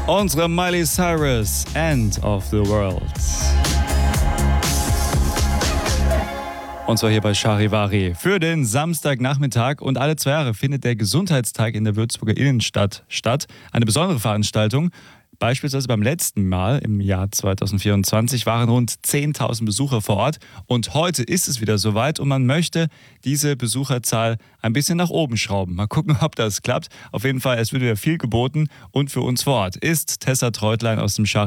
Unsere Miley Cyrus, End of the World. Und zwar hier bei Charivari für den Samstagnachmittag. Und alle 2 Jahre findet der Gesundheitstag in der Würzburger Innenstadt statt. Eine besondere Veranstaltung. Beispielsweise beim letzten Mal im Jahr 2024 waren rund 10.000 Besucher vor Ort. Und heute ist es wieder soweit und man möchte diese Besucherzahl ein bisschen nach oben schrauben. Mal gucken, ob das klappt. Auf jeden Fall, es wird wieder viel geboten. Und für uns vor Ort ist Tessa Treutlein aus dem